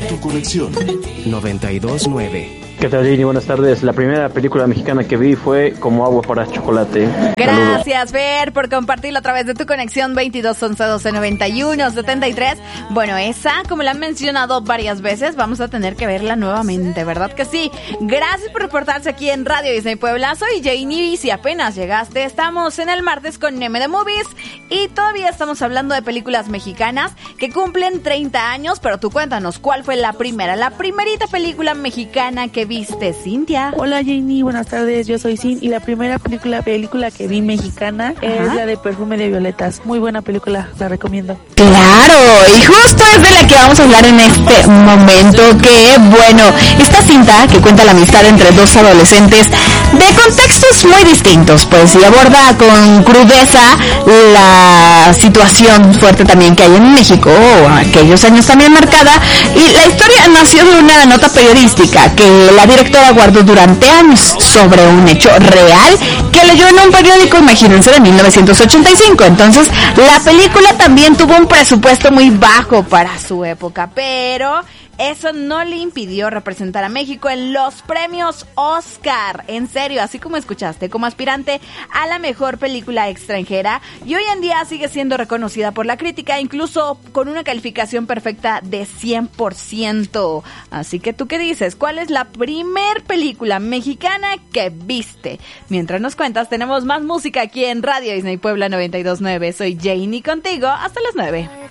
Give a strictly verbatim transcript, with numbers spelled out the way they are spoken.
Tu conexión noventa y dos punto nueve. ¿Qué tal, Jenny? Buenas tardes. La primera película mexicana que vi fue Como agua para chocolate. Gracias, Fer, por compartirlo a través de tu conexión veintidós once doce noventa y uno setenta y tres. Bueno, esa, como la han mencionado varias veces, vamos a tener que verla nuevamente, ¿verdad que sí? Gracias por reportarse aquí en Radio Disney Puebla. Soy Jenny y si apenas llegaste, estamos en el martes con M de Movies y todavía estamos hablando de películas mexicanas que cumplen treinta años, pero tú cuéntanos, ¿cuál fue la primera? La primerita película mexicana que viste, Cintia. Hola, Jenny, buenas tardes, yo soy Cin y la primera película película que vi mexicana Ajá. es la de Perfume de Violetas. Muy buena película, la recomiendo. Claro, y justo es de la que vamos a hablar en este momento, que bueno, esta cinta que cuenta la amistad entre dos adolescentes de contextos muy distintos, pues y aborda con crudeza la situación fuerte también que hay en México, o aquellos años también marcada, y la historia nació de una nota periodística que la directora guardó durante años sobre un hecho real que leyó en un periódico, imagínense, de mil novecientos ochenta y cinco. Entonces, la película también tuvo un presupuesto muy bajo para su época, pero eso no le impidió representar a México en los premios Oscar. En serio, así como escuchaste, como aspirante a la mejor película extranjera, y hoy en día sigue siendo reconocida por la crítica, incluso con una calificación perfecta de cien por ciento. Así que, ¿tú qué dices? ¿Cuál es la primer película mexicana que viste? Mientras nos cuentas, tenemos más música aquí en Radio Disney Puebla noventa y dos punto nueve. Soy Janie contigo hasta las nueve.